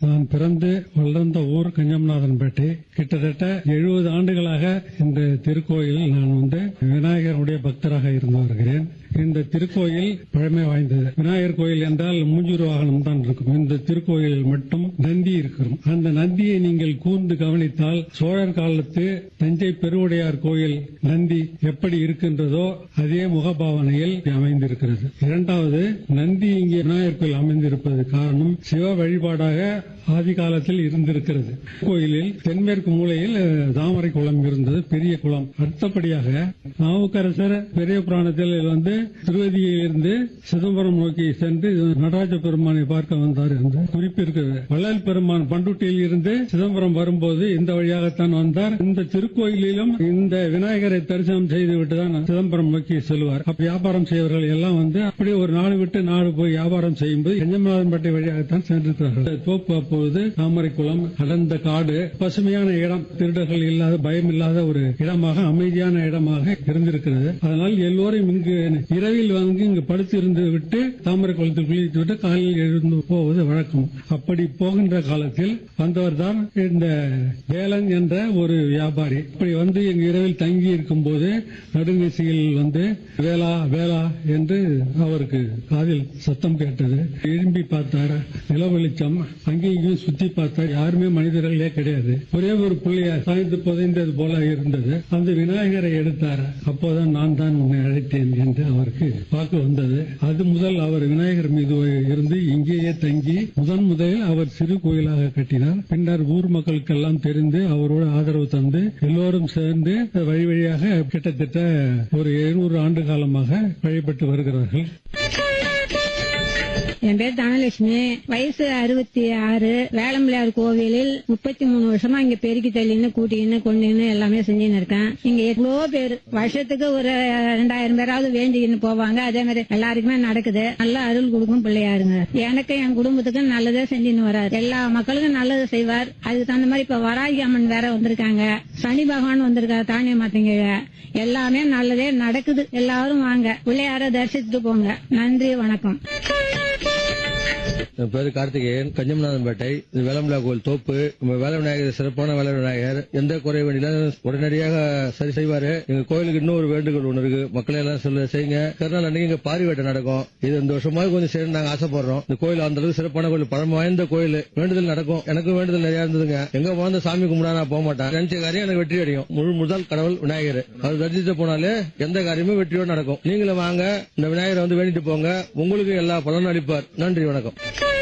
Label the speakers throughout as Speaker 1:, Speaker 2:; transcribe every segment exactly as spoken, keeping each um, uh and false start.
Speaker 1: நான் பிறந்து வளர்ந்த ஊர் கஞ்சமநாதன்பேட்டை. கிட்டத்தட்ட எழுபது ஆண்டுகளாக இந்த திருக்கோயிலில் நான் வந்து விநாயகருடைய பக்தராக இருந்து வருகிறேன். இந்த திருக்கோயில் பழமை வாய்ந்தது. விநாயகர் கோயில் என்றால் மூஞ்சூர் வாகனம் தான் இருக்கும். இந்த திருக்கோயிலில் மட்டும் நந்தி இருக்கிறோம். அந்த நந்தியை நீங்கள் கூர்ந்து கவனித்தால் சோழர் காலத்து தஞ்சை பெருவுடையார் கோயில் நந்தி எப்படி இருக்கின்றதோ அதே முகபாவனையில் அமைந்திருக்கிறது. இரண்டாவது, நந்தி இங்கே விநாயகர் கோயில் அமைந்திருப்பது காரணம் சிவ வழிபாடாக ஆதி காலத்தில் இருந்திருக்கிறது. கோயிலில் தென்மேற்கு மூலையில் தாமரை குளம் இருந்தது, பெரிய குளம். அடுத்தபடியாக நாவுக்கரசர் பெரிய புராணத்தில் வந்து திருவதியிலிருந்து சிதம்பரம் நோக்கி சென்று நடராஜ பெருமானை பார்க்க வந்தார் என்று குறிப்பு இருக்கிறது. வள்ளல் பெருமான் பண்டுட்டியில் இருந்து சிதம்பரம் வரும்போது இந்த வழியாகத்தான் வந்தார். இந்த திருக்கோயிலிலும் இந்த விநாயகரை தரிசனம் செய்துவிட்டு தான் சிதம்பரம் நோக்கி செல்வார். அப்ப வியாபாரம் செய்வர்கள் எல்லாம் வந்து அப்படி ஒரு நாடு விட்டு நாடு போய் வியாபாரம் செய்யும்போது கஞ்சமநாதன்பேட்டை வழியாகத்தான் சென்றிருக்கிறார்கள். தோப்பு அப்பொழுது தாமரை குளம், அடர்ந்த காடு, பசுமையான இடம், திருடர்கள் இல்லாத பயம் இல்லாத ஒரு இடமாக அமைதியான இடமாக இருந்திருக்கிறது. அதனால் எல்லோரும் இங்கு இரவில் வந்து இங்கு படுத்து இருந்து விட்டு தாமரை குளத்தில் குளித்து விட்டு காலையில் எழுந்து போவது வழக்கம். அப்படி போகின்ற காலத்தில் வந்தவர் தான் இந்த வேலன் என்ற ஒரு வியாபாரி. இப்படி வந்து எங்க இரவில் தங்கி இருக்கும் போது நடுநிசையில் வந்து வேலா வேலா என்று அவருக்கு காதில் சத்தம் கேட்டது. எழும்பி பார்த்தார், நில வெளிச்சம். அங்கேயும் சுத்தி பார்த்தார், யாருமே மனிதர்களே கிடையாது. ஒரே ஒரு புள்ளைய சாய்ந்து புதைந்தது போல இருந்தது. அந்த விநாயகரை எடுத்தார். அப்போதான் நான் தான் உன்னை அழைத்தேன் என்று அவருக்கு வாக்கு வந்தது. அது முதல் அவர் விநாயகர் மீது இருந்து இங்கேயே தங்கி முதன் முதலில் அவர் சிறு கோயிலாக கட்டினார். பின்னர் ஊர் மக்களுக்கெல்லாம் தெரிந்து அவரோடு ஆதரவு தந்து எல்லோரும் சேர்ந்து வழி வழியாக கிட்டத்தட்ட ஒரு எழுநூறு ஆண்டு காலமாக வழிபட்டு வருகிறார்கள்.
Speaker 2: என் பேர் தனலட்சுமி. வயசு அறுபத்தி ஆறு. வேளம்பிள்ளையார் கோவிலில் முப்பத்தி மூணு வருஷமா இங்க பெருக்கி தள்ளின்னு கூட்டின்னு கொண்டுன்னு எல்லாமே செஞ்சுன்னு இருக்கேன். இங்க எவ்வளோ பேர் வருஷத்துக்கு ஒரு ரெண்டாயிரம் பேராவது வேண்டிக்கின்னு போவாங்க. அதே மாதிரி எல்லாருக்குமே நடக்குது. நல்ல அருள் கொடுக்கும் பிள்ளையாருங்க. எனக்கு என் குடும்பத்துக்கு நல்லதே செஞ்சுன்னு வராரு. எல்லா மக்களுக்கும் நல்லது செய்வார். அதுக்கு தகுந்த மாதிரி இப்ப வராகி அம்மன் வேற வந்திருக்காங்க. சனி பகவான் வந்திருக்காரு. தானிய மாத்தீங்க. எல்லாமே நல்லதே நடக்குது. எல்லாரும் வாங்க, பிள்ளையார தரிசித்துட்டு போங்க. நன்றி, வணக்கம்.
Speaker 3: என் பேரு கார்த்திகேயன், கஞ்சமநாதன்பேட்டை. இது வேளம்பிள்ளை கோயில் தோப்பு. வேல விநாயகர் சிறப்பான வேல விநாயகர். எந்த குறை வேண்டியும் உடனடியாக சரி செய்வாரு. எங்க கோயிலுக்கு இன்னும் ஒரு வேண்டுகோள் ஒன்று இருக்கு. மக்களை எல்லாம் சொல்ல செய்யுங்க. கருநாள் அன்னைக்கு இங்க பாரி வேட்டை நடக்கும். இது இந்த வருஷமா கொஞ்சம் செய்யணும் நாங்க ஆசைப்படுறோம். இந்த கோயில் அந்த அளவுக்கு சிறப்பான கோயில், பழமை வாய்ந்த கோயில். வேண்டுதல் நடக்கும். எனக்கு வேண்டுதல் நிறைய இருந்ததுங்க. எங்க வாழ்ந்த சாமி கும்பிடா நான் போக மாட்டேன். நினைச்ச காரியம் எனக்கு வெற்றி அடையும். முழு முதல் கடவுள் விநாயகர். அது தரிசித்து போனாலே எந்த காரியமும் வெற்றியோடு நடக்கும். நீங்களும் வாங்க, இந்த விநாயகரை வந்து வேண்டிட்டு போங்க. உங்களுக்கு எல்லா பலனும் அளிப்பார். நன்றி, வணக்கம்.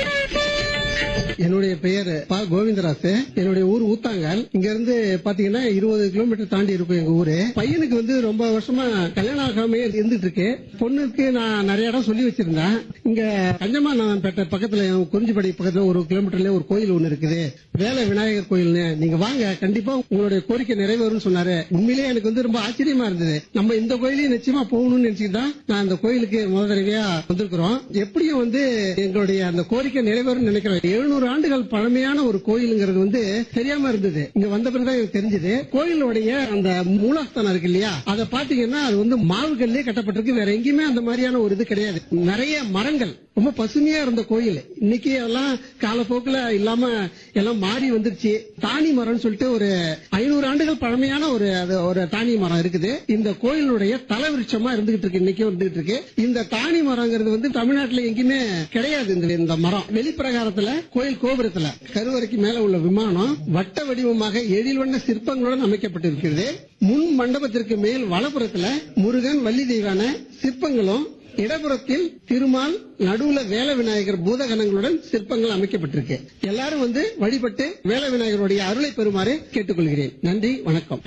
Speaker 4: என்னுடைய பெயர் பா கோவிந்தராசு. என்னுடைய ஊர் ஊத்தாங்கல். இங்க இருந்து பாத்தீங்கன்னா இருபது கிலோமீட்டர் தாண்டி இருக்கும் எங்க ஊரு. பையனுக்கு வந்து ரொம்ப வருஷமா கல்யாணம் ஆகாமே இருந்துட்டு இருக்கு. பொண்ணுக்கு நான் நிறைய இடம் சொல்லி வச்சிருந்தேன். இங்க கஞ்சமநாதன்பேட்டை பக்கத்துல குறிஞ்சிப்படி பக்கத்துல ஒரு கிலோமீட்டர்ல ஒரு கோயில் ஒண்ணு இருக்குது, வேல விநாயகர் கோயில்னு. நீங்க வாங்க, கண்டிப்பா உங்களுடைய கோரிக்கை நிறைவேறும் சொன்னாரு. உண்மையிலேயே எனக்கு வந்து ரொம்ப ஆச்சரியமா இருந்தது. நம்ம இந்த கோயிலையும் நிச்சயமா போகணும்னு நினைச்சுட்டு தான் நான் அந்த கோயிலுக்கு முதல் தடவையா வந்திருக்கிறோம். எப்படியும் வந்து எங்களுடைய அந்த கோரிக்கை நிறைவேறும் நினைக்கிறேன். எழுநூறு ஆண்டுகள் பழமையான ஒரு கோயிலுங்கிறது வந்து தெரியாம இருந்தது. இங்க வந்த பிறகுதான் எனக்கு தெரிஞ்சது. கோயிலுடைய அந்த மூலஸ்தானம் இருக்கு இல்லையா, அதை பாத்தீங்கன்னா அது வந்து மாவுகள்லயே கட்டப்பட்டிருக்கு. வேற எங்கேயுமே அந்த மாதிரியான ஒரு இது கிடையாது. நிறைய மரங்கள், ரொம்ப பசுமையா இருந்த கோயில். இன்னைக்கு எல்லாம் காலப்போக்கில் இல்லாம எல்லாம் மாறி வந்துருச்சு. தானி மரம் சொல்லிட்டு ஒரு ஐநூறு ஆண்டுகள் பழமையான ஒரு ஒரு தானி மரம் இருக்குது. இந்த கோயிலுடைய தலைவிருட்சமா இருந்துகிட்டு இருக்கு. இன்னைக்கு வந்துகிட்டு இருக்கு. இந்த தானி மரங்கிறது வந்து தமிழ்நாட்டில் எங்கேயுமே கிடையாது. இந்த மரம் வெளிப்பிரகாரத்துல கோயில் கோபுரத்துல கருவறைக்கு மேல உள்ள விமானம் வட்ட வடிவமாக எழில்வண்ண சிற்பங்களுடன் அமைக்கப்பட்டிருக்கிறது. முன் மண்டபத்திற்கு மேல் வலப்புறத்துல முருகன் வள்ளி தெய்வான சிற்பங்களும், இடப்புறத்தில் திருமால், நடுவுல வேல விநாயகர் பூதகணங்களுடன் சிற்பங்கள் அமைக்கப்பட்டிருக்கு. எல்லாரும் வந்து வழிபட்டு வேல விநாயகருடைய அருளை பெறுமாறு கேட்டுக்கொள்கிறேன். நன்றி, வணக்கம்.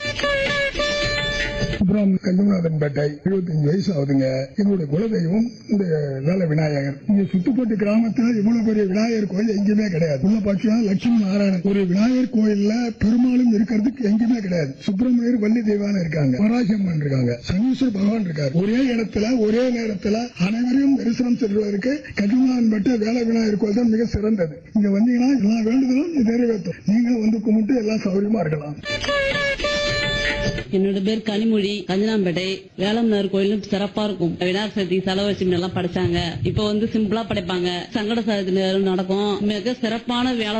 Speaker 5: அப்புறம் கஞ்சமநாதன்பேட்டை எழுபத்தஞ்சு வயசு ஆகுதுங்க. எங்களுடைய குலதெய்வம் இந்த வேல விநாயகர். இங்க சுத்துப்பட்டு கிராமத்துல இவ்வளவு பெரிய விநாயகர் கோயில் எங்கேயுமே கிடையாது. உள்ள பாத்தீங்கன்னா லட்சுமி நாராயணன் ஒரு விநாயகர் கோயில்ல பெருமாளும் இருக்கிறதுக்கு எங்கேயுமே கிடையாது. சுப்பிரமணியர் வள்ளி தெய்வான இருக்காங்க, வராசியம்மன் இருக்காங்க, சனீஸ்வர பகவான் இருக்காரு. ஒரே இடத்துல ஒரே நேரத்துல அனைவரையும் தரிசனம் செல்வதற்கு கஞ்சமநாதன்பேட்டை வேல விநாயகர் கோயில் தான் மிக சிறந்தது. இங்க வந்தீங்கன்னா எல்லா வேண்டுதலும் நிறைவேற்றும். நீங்களும் வந்து கும்பிட்டு எல்லாம் சௌகரியமா இருக்கலாம்.
Speaker 6: என்னோட பேர் கனிமொழி, கஞ்சனாம்பேட்டை. வேளம்பிள்ளையார் கோயிலும் சிறப்பா இருக்கும். விநாயகர் சதுர்த்தி செலவச்சு எல்லாம் படைச்சாங்க. இப்ப வந்து சிம்பிளா படைப்பாங்க. சங்கட சதுர்த்தி நடக்கும். மிக சிறப்பான வேலை